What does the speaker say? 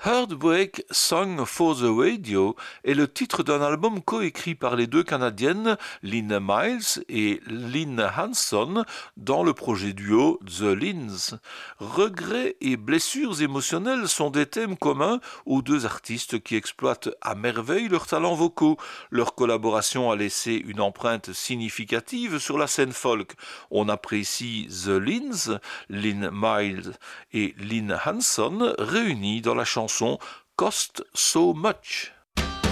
Heartbreak Song for the Radio est le titre d'un album coécrit par les deux Canadiennes Lynn Miles et Lynn Hanson dans le projet duo The Lynns. Regrets et blessures émotionnelles sont des thèmes communs aux deux artistes qui exploitent à merveille leurs talents vocaux. Leur collaboration a laissé une empreinte significative sur la scène folk. On apprécie The Lynns, Lynn Miles et Lynn Hanson réunis dans la chanson Cost So Much.